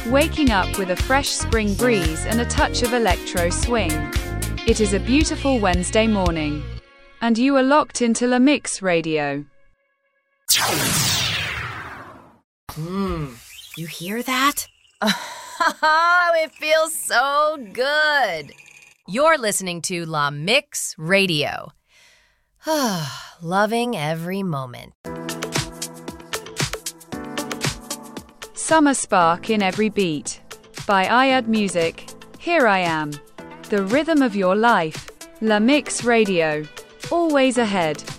waking up with a fresh spring breeze and a touch of electro swing. It is a beautiful Wednesday morning, and you are locked into La Mix Radio. You hear that? It feels so good. You're listening to La Mix Radio. Loving every moment. Summer spark in every beat. By Ayad Music. Here I am. The rhythm of your life. La Mix Radio. Always ahead.